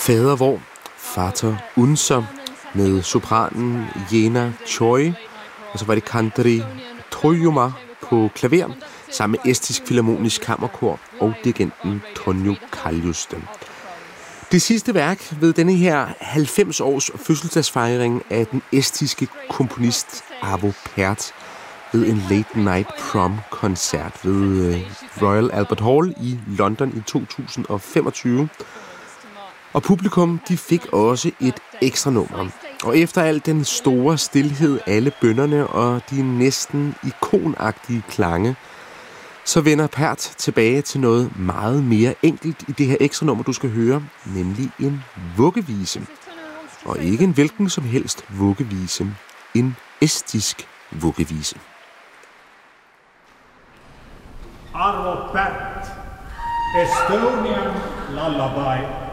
Fader Vor, Vater Unser med sopranen Jena Choi, og så var det Kanteri Toijuma på klaver, sammen med Estisk Filharmonisk Kammerkor og dirigenten Tonio Kaljusten. Det sidste værk ved denne her 90 års fødselsdagsfejring af den estiske komponist Arvo Pärt ved en late night prom-koncert ved Royal Albert Hall i London i 2025. Og publikum, de fik også et ekstra nummer. Og efter al den store stilhed, alle bønnerne og de næsten ikonagtige klange, så vender Pärt tilbage til noget meget mere enkelt i det her ekstra nummer, du skal høre, nemlig en vuggevise. Og ikke en hvilken som helst vuggevise, en estisk vuggevise. Arvo Pärt, Estonian Lullaby.